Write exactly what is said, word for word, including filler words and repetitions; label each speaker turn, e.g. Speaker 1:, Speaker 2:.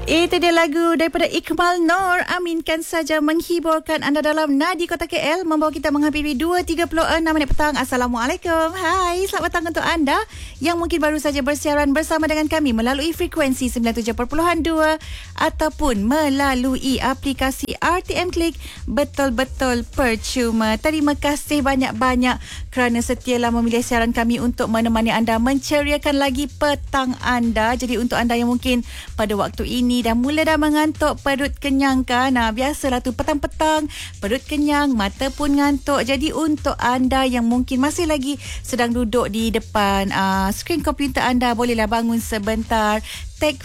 Speaker 1: Itu dia lagu daripada Ikmal Noor. Aminkan saja menghiburkan anda dalam Nadi Kota K L, membawa kita menghampiri dua tiga puluh enam minit petang. Assalamualaikum. Hai, selamat petang untuk anda yang mungkin baru saja bersiaran bersama dengan kami melalui frekuensi sembilan puluh tujuh perpuluhan dua ataupun melalui aplikasi R T M Klik. Betul-betul percuma. Terima kasih banyak-banyak kerana setialah memilih siaran kami untuk menemani anda, menceriakan lagi petang anda. Jadi untuk anda yang mungkin pada waktu ini dah mula dah mengantuk, perut kenyang kan? Nah, biasalah tu petang-petang, perut kenyang, mata pun ngantuk. Jadi untuk anda yang mungkin masih lagi sedang duduk di depan uh, skrin komputer anda, bolehlah bangun sebentar, take